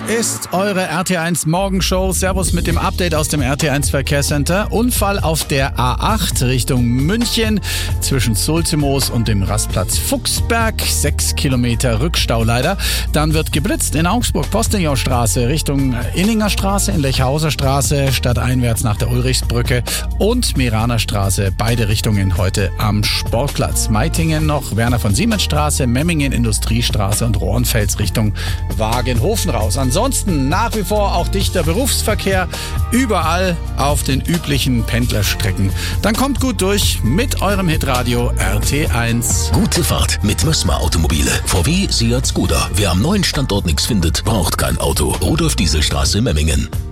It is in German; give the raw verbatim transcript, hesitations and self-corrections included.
ist eure R T eins Morgenshow. Servus mit dem Update aus dem R T eins Verkehrscenter. Unfall auf der A acht Richtung München zwischen Sulzimoos und dem Rastplatz Fuchsberg. Sechs Kilometer Rückstau leider. Dann wird geblitzt in Augsburg, Postingaustraße Richtung Inninger Straße, in Lechhauser Straße, stadteinwärts nach der Ulrichsbrücke und Meraner Straße. Beide Richtungen heute am Sportplatz. Meitingen noch, Werner von Siemens Straße, Memmingen Industriestraße und Rohrenfels Richtung Wagenhofen raus. Ansonsten nach wie vor auch dichter Berufsverkehr überall auf den üblichen Pendlerstrecken. Dann kommt gut durch mit eurem Hitradio R T eins. Gute Fahrt mit Mössmer Automobile. V W, Seat, Skoda. Wer am neuen Standort nichts findet, braucht kein Auto. Rudolf-Diesel-Straße, Memmingen.